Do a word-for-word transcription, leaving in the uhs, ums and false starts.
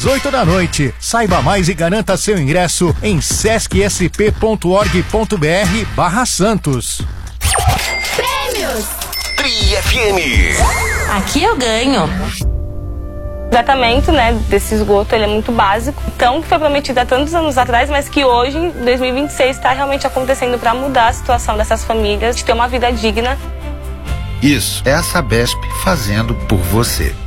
às oito da noite. Saiba mais e garanta seu ingresso em sescsp ponto org ponto br barra Santos. Prêmios Tri F M. Aqui eu ganho. O tratamento, né, desse esgoto, ele é muito básico. Então, que foi prometido há tantos anos atrás, mas que hoje, em dois mil e vinte e seis, está realmente acontecendo para mudar a situação dessas famílias, de ter uma vida digna. Isso é a Sabesp fazendo por você.